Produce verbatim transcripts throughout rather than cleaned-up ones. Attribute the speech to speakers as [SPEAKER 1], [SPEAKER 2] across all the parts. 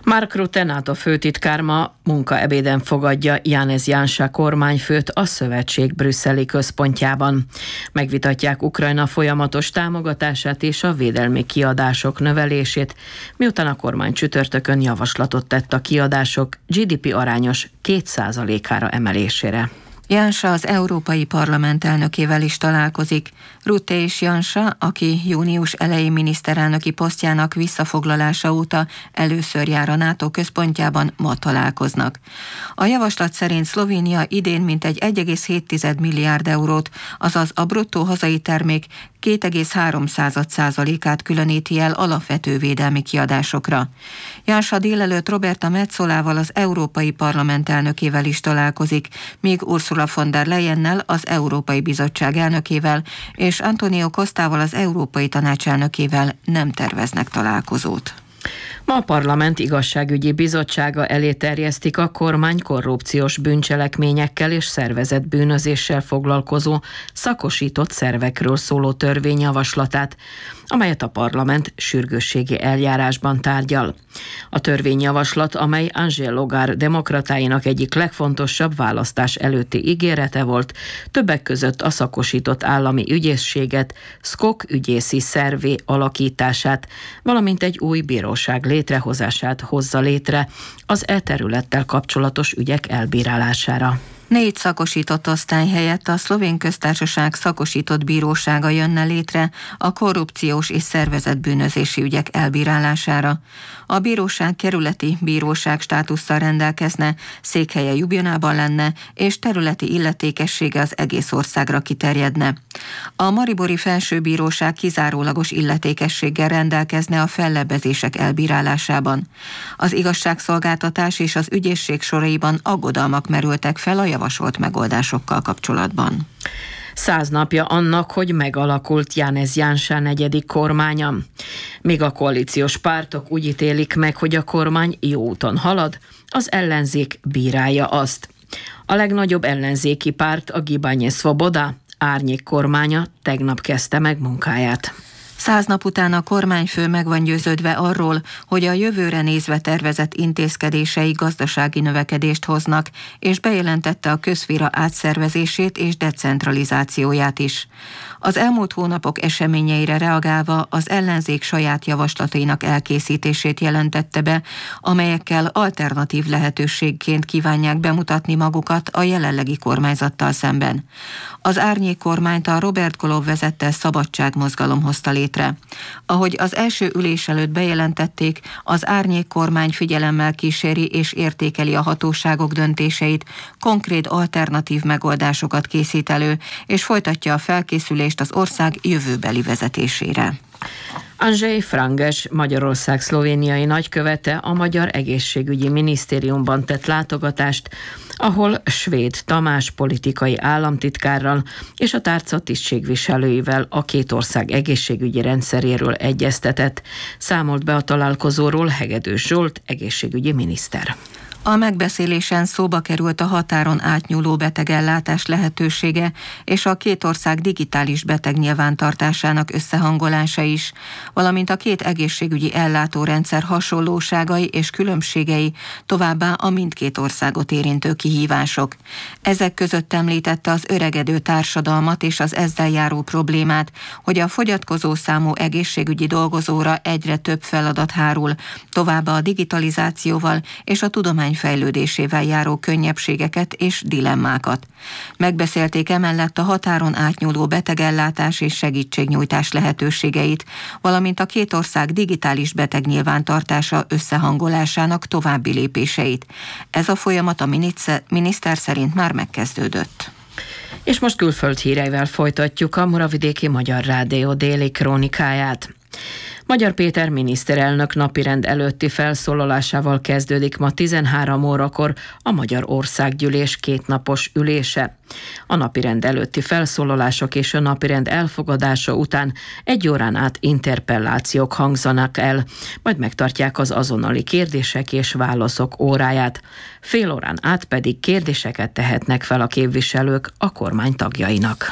[SPEAKER 1] Mark Rutte NATO főtitkár ma munkaebéden fogadja Janez Janša kormányfőt a szövetség brüsszeli központjában. Megvitatják Ukrajna folyamatos támogatását és a védelmi kiadások növelését, miután a kormány csütörtökön javaslatot tett a kiadások gé dé pé arányos két százalékára emelésére.
[SPEAKER 2] Janša az Európai Parlament elnökével is találkozik. Rutte és Janša, aki június elejé miniszterelnöki posztjának visszafoglalása óta először jár a NATO központjában, ma találkoznak. A javaslat szerint Szlovénia idén mintegy egy egész hét milliárd eurót, azaz a bruttó hazai termék két egész három százalékát különíti el alapvető védelmi kiadásokra. Janša délelőtt Roberta Metzolával, az Európai Parlament elnökével is találkozik, míg Ursula von der Leyennel, az Európai Bizottság elnökével, és Antonio Costával, az Európai Tanács elnökével nem terveznek találkozót.
[SPEAKER 1] Ma a Parlament Igazságügyi Bizottsága elé terjesztik a kormány korrupciós bűncselekményekkel és szervezett bűnözéssel foglalkozó szakosított szervekről szóló törvényjavaslatát, amelyet a parlament sürgősségi eljárásban tárgyal. A törvényjavaslat, amely Angel Logar demokratáinak egyik legfontosabb választás előtti ígérete volt, többek között a szakosított állami ügyészséget, szkok ügyészi szervé alakítását, valamint egy új bíróság létrehozását hozza létre az e területtel kapcsolatos ügyek elbírálására.
[SPEAKER 2] Négy szakosított osztály helyett a Szlovén Köztársaság szakosított bírósága jönne létre a korrupciós és szervezett bűnözési ügyek elbírálására. A bíróság kerületi bíróság státusszal rendelkezne, székhelye Ljubljanában lenne, és területi illetékessége az egész országra kiterjedne. A maribori felsőbíróság kizárólagos illetékességgel rendelkezne a fellebbezések elbírálásában. Az igazságszolgáltatás és az ügyészség soraiban aggodalmak merültek fel a javasolt megoldásokkal kapcsolatban.
[SPEAKER 1] Száz napja annak, hogy megalakult Janez Janša negyedik kormánya. Míg a koalíciós pártok úgy ítélik meg, hogy a kormány jó úton halad, az ellenzék bírálja azt. A legnagyobb ellenzéki párt, a Gibanje Svoboda árnyék kormánya tegnap kezdte meg munkáját.
[SPEAKER 2] Száz nap után a kormányfő meg van győződve arról, hogy a jövőre nézve tervezett intézkedései gazdasági növekedést hoznak, és bejelentette a közszféra átszervezését és decentralizációját is. Az elmúlt hónapok eseményeire reagálva az ellenzék saját javaslatainak elkészítését jelentette be, amelyekkel alternatív lehetőségként kívánják bemutatni magukat a jelenlegi kormányzattal szemben. Az árnyék kormányt a Robert Golob vezette szabadságmozgalom hozta létre. Ahogy az első ülés előtt bejelentették, az árnyék kormány figyelemmel kíséri és értékeli a hatóságok döntéseit, konkrét alternatív megoldásokat készít elő, és folytatja a felkészülést az ország jövőbeli vezetésére.
[SPEAKER 1] Andrzej Franges, Magyarország szlovéniai nagykövete a Magyar Egészségügyi Minisztériumban tett látogatást, ahol Svéd Tamás politikai államtitkárral és a tárca tisztségviselőivel a két ország egészségügyi rendszeréről egyeztetett. Számolt be a találkozóról Hegedűs Zsolt, egészségügyi miniszter.
[SPEAKER 2] A megbeszélésen szóba került a határon átnyúló betegellátás lehetősége és a két ország digitális betegnyilvántartásának összehangolása is, valamint a két egészségügyi ellátórendszer hasonlóságai és különbségei, továbbá a mindkét országot érintő kihívások. Ezek között említette az öregedő társadalmat és az ezzel járó problémát, hogy a fogyatkozó számú egészségügyi dolgozóra egyre több feladat hárul, továbbá a digitalizációval és a tudomány fejlődésével járó könnyebbségeket és dilemmákat. Megbeszélték emellett a határon átnyúló betegellátás és segítségnyújtás lehetőségeit, valamint a két ország digitális betegnyilvántartása összehangolásának további lépéseit. Ez a folyamat a miniszter szerint már megkezdődött.
[SPEAKER 1] És most külföld híreivel folytatjuk a Muravidéki Magyar Rádió déli krónikáját. Magyar Péter miniszterelnök napirend előtti felszólalásával kezdődik ma tizenhárom órakor a Magyar Országgyűlés kétnapos ülése. A napirend előtti felszólalások és a napirend elfogadása után egy órán át interpellációk hangzanak el, majd megtartják az azonnali kérdések és válaszok óráját. Fél órán át pedig kérdéseket tehetnek fel a képviselők a kormány tagjainak.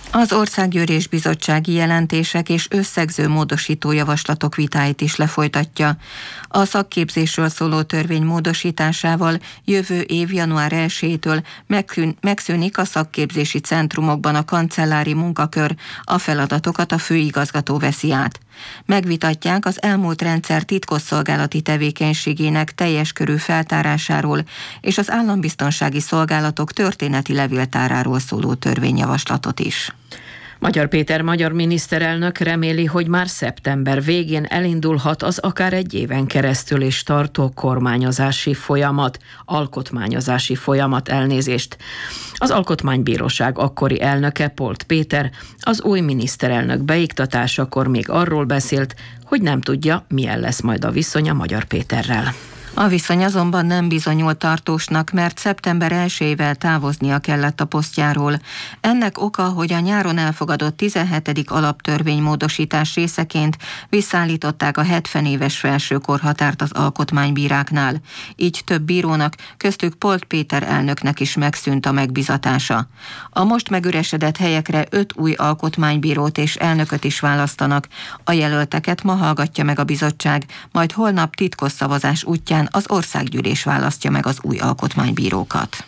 [SPEAKER 2] Az Országgyűlés bizottsági jelentések és összegző módosító javaslatok vitáit is lefolytatja. A szakképzésről szóló törvény módosításával jövő év január elsejétől megszűnik a szakképzési centrumokban a kancellári munkakör, a feladatokat a főigazgató veszi át. Megvitatják az elmúlt rendszer titkosszolgálati tevékenységének teljes körű feltárásáról és az állambiztonsági szolgálatok történeti levéltáráról szóló törvényjavaslatot is.
[SPEAKER 1] Magyar Péter magyar miniszterelnök reméli, hogy már szeptember végén elindulhat az akár egy éven keresztül is tartó kormányozási folyamat, alkotmányozási folyamat elnézést. Az Alkotmánybíróság akkori elnöke, Polt Péter, az új miniszterelnök beiktatásakor még arról beszélt, hogy nem tudja, milyen lesz majd a viszonya Magyar Péterrel.
[SPEAKER 2] A viszony azonban nem bizonyult tartósnak, mert szeptember elsejével távoznia kellett a posztjáról. Ennek oka, hogy a nyáron elfogadott tizenhetedik alaptörvénymódosítás részeként visszaállították a hetven éves felsőkorhatárt az alkotmánybíráknál. Így több bírónak, köztük Polt Péter elnöknek is megszűnt a megbizatása. A most megüresedett helyekre öt új alkotmánybírót és elnököt is választanak. A jelölteket ma hallgatja meg a bizottság, majd holnap titkos szavazás útján az Országgyűlés választja meg az új alkotmánybírókat.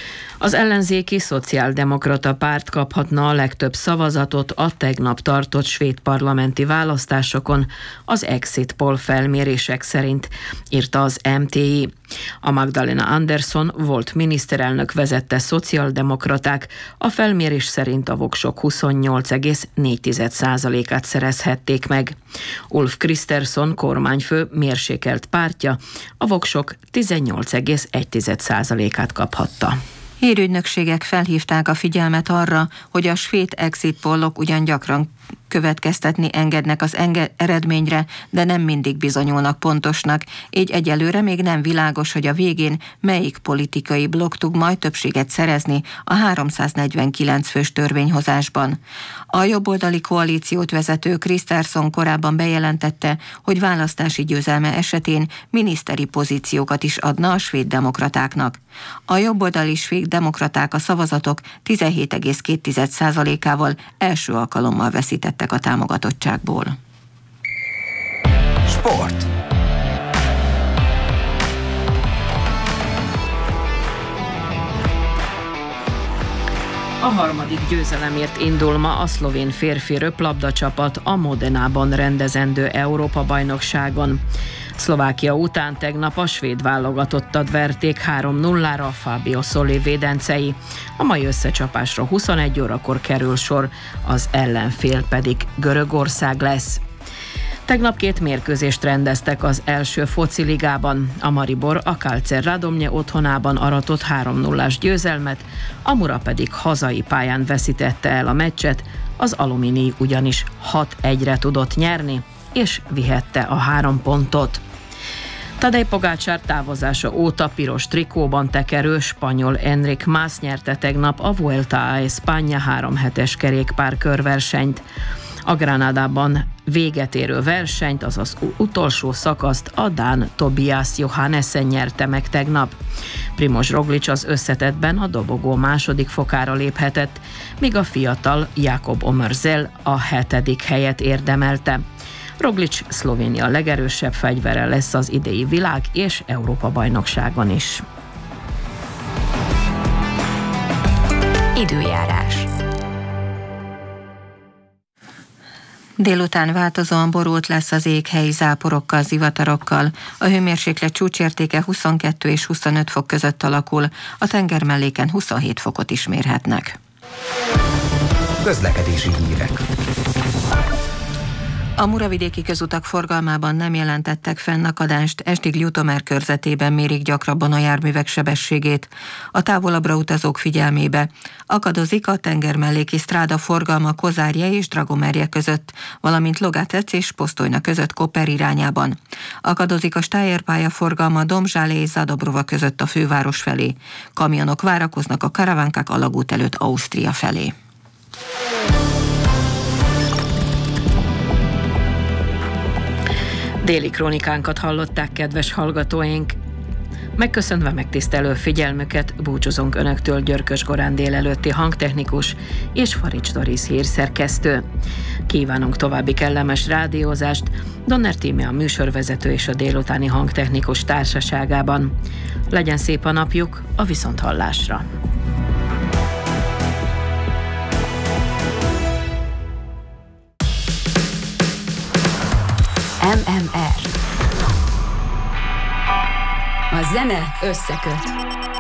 [SPEAKER 1] Az ellenzéki szociáldemokrata párt kaphatna a legtöbb szavazatot a tegnap tartott svéd parlamenti választásokon az exit poll felmérések szerint, írta az em té i. A Magdalena Andersson volt miniszterelnök vezette szociáldemokraták a felmérés szerint a voksok huszonnyolc egész négy százalékát szerezhették meg. Ulf Kristersson kormányfő mérsékelt pártja a voksok tizennyolc egész egy százalékát kaphatta.
[SPEAKER 2] Hírügynökségek felhívták a figyelmet arra, hogy a svéd exit pollok ugyan gyakran következtetni engednek az enge- eredményre, de nem mindig bizonyulnak pontosnak, így egyelőre még nem világos, hogy a végén melyik politikai blokk tud majd többséget szerezni a háromszáznegyvenkilenc fős törvényhozásban. A jobboldali koalíciót vezető Kristersson korábban bejelentette, hogy választási győzelme esetén miniszteri pozíciókat is adna a svéd demokratáknak. A jobboldali svéd demokraták a szavazatok tizenhét egész két százalékával első alkalommal veszítettek a támogatottságból.
[SPEAKER 3] Sport.
[SPEAKER 1] A harmadik győzelemért indul ma a szlovén férfi röplabdacsapat a Modenában rendezendő Európa-bajnokságon. Szlovákia után tegnap a svéd válogatottat verték három nullára a Fábio Szolé védencei. A mai összecsapásra huszonegy órakor kerül sor, az ellenfél pedig Görögország lesz. Tegnap két mérkőzést rendeztek az első fociligában. A Maribor a Kálcer Radomnye otthonában aratott három nullás győzelmet, a Mura pedig hazai pályán veszítette el a meccset, az Alumini ugyanis hat egyre tudott nyerni, és vihette a három pontot. Tadej Pogácsár távozása óta piros trikóban tekerő spanyol Enric Mas nyerte tegnap a Vuelta a España három hetes kerékpár körversenyt. A Granadában véget érő versenyt, azaz utolsó szakaszt a dán Tobias Johannessen nyerte meg tegnap. Primož Roglič az összetettben a dobogó második fokára léphetett, míg a fiatal Jakob Omerzel a hetedik helyet érdemelte. Roglič Szlovénia legerősebb fegyvere lesz az idei világ- és Európa-bajnokságon is.
[SPEAKER 4] Időjárás.
[SPEAKER 2] Délután változóan borult lesz az ég helyi záporokkal, zivatarokkal. A hőmérséklet csúcsértéke huszonkettő és huszonöt fok között alakul, a tengermelléken huszonhét fokot is mérhetnek.
[SPEAKER 3] Közlekedési hírek.
[SPEAKER 2] A muravidéki közutak forgalmában nem jelentettek fennakadást, Estig-Ljutomer körzetében mérik gyakrabban a járművek sebességét. A távolabbra utazók figyelmébe akadozik a tengermelléki stráda forgalma Kozárje és Dragomerje között, valamint Logatec és Posztolyna között Koper irányában. Akadozik a Stájer pálya forgalma Domzsálé és Zadobrova között a főváros felé. Kamionok várakoznak a Karavánkák alagút előtt Ausztria felé.
[SPEAKER 1] Déli krónikánkat hallották, kedves hallgatóink! Megköszönve megtisztelő figyelmüket, búcsúzunk Önöktől Györkös Gorán délelőtti hangtechnikus és Farics Doris hírszerkesztő. Kívánunk további kellemes rádiózást Donner Tímea a műsorvezető és a délutáni hangtechnikus társaságában. Legyen szép a napjuk, a viszonthallásra!
[SPEAKER 3] em em er. A zene összeköt.